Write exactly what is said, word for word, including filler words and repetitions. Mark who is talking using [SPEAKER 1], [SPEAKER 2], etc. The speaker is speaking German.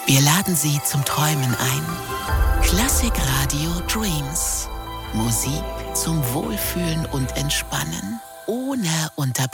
[SPEAKER 1] Wir laden Sie zum Träumen ein. Klassik Radio Dreams. Musik zum Wohlfühlen und Entspannen ohne Unterbrechung.